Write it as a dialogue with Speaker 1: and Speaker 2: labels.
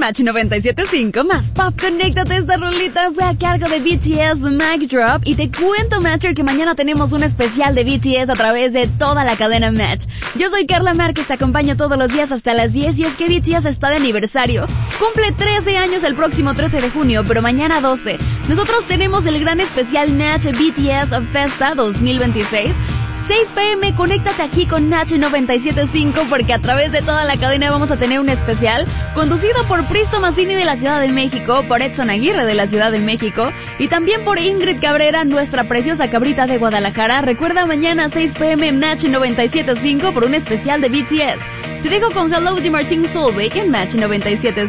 Speaker 1: Match 97.5 más pop. Conéctate, esta rolita fue a cargo de BTS Mic Drop. Y te cuento, Matcher, que mañana tenemos un especial de BTS a través de toda la cadena Match. Yo soy Carla Márquez, te acompaño todos los días hasta las 10 y es que BTS está de aniversario. Cumple 13 años el próximo 13 de junio, pero mañana 12. Nosotros tenemos el gran especial Match BTS Festa 2026. 6 p.m. conéctate aquí con Natch 97.5 porque a través de toda la cadena vamos a tener un especial conducido por Pristo Mazzini de la Ciudad de México, por Edson Aguirre de la Ciudad de México y también por Ingrid Cabrera, nuestra preciosa cabrita de Guadalajara. Recuerda, mañana 6 p.m. Natch 97.5 por un especial de BTS. Te dejo con Hello de Martin Solveig en Natch 97.5.